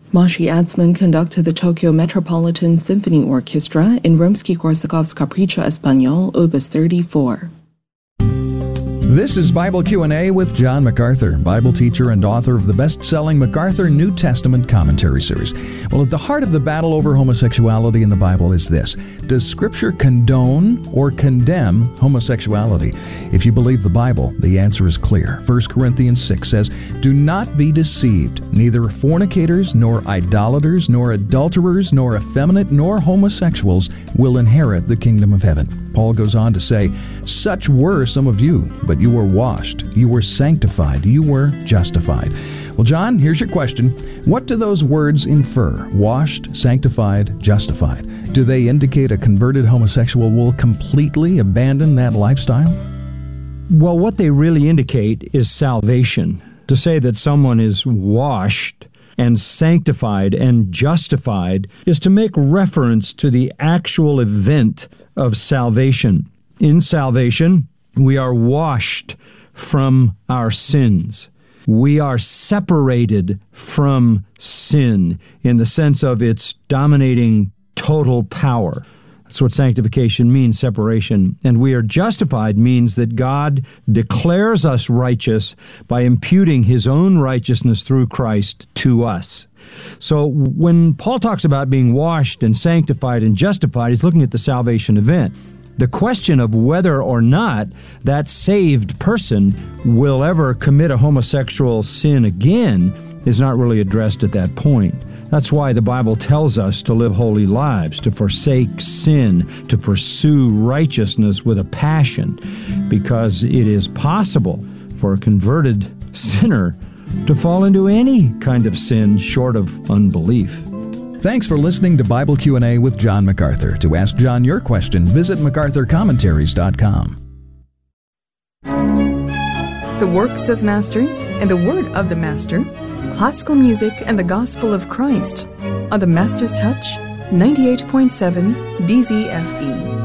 Maciej Atzman conducted the Tokyo Metropolitan Symphony Orchestra in Rimsky-Korsakov's Capriccio Espagnol, Opus 34. This is Bible Q&A with John MacArthur, Bible teacher and author of the best-selling MacArthur New Testament Commentary Series. Well, at the heart of the battle over homosexuality in the Bible is this: does Scripture condone or condemn homosexuality? If you believe the Bible, the answer is clear. 1 Corinthians 6 says, "Do not be deceived. Neither fornicators, nor idolaters, nor adulterers, nor effeminate, nor homosexuals will inherit the kingdom of heaven." Paul goes on to say, "Such were some of you, but you were washed, you were sanctified, you were justified." Well, John, here's your question. What do those words infer? Washed, sanctified, justified. Do they indicate a converted homosexual will completely abandon that lifestyle? Well, what they really indicate is salvation. To say that someone is washed and sanctified and justified is to make reference to the actual event of salvation. In salvation, we are washed from our sins. We are separated from sin in the sense of its dominating total power. That's what sanctification means, separation. And we are justified means that God declares us righteous by imputing His own righteousness through Christ to us. So when Paul talks about being washed and sanctified and justified, he's looking at the salvation event. The question of whether or not that saved person will ever commit a homosexual sin again is not really addressed at that point. That's why the Bible tells us to live holy lives, to forsake sin, to pursue righteousness with a passion, because it is possible for a converted sinner to fall into any kind of sin short of unbelief. Thanks for listening to Bible Q&A with John MacArthur. To ask John your question, visit MacArthurCommentaries.com. The works of masters and the word of the master, classical music and the gospel of Christ on the Master's Touch 98.7 DZFE.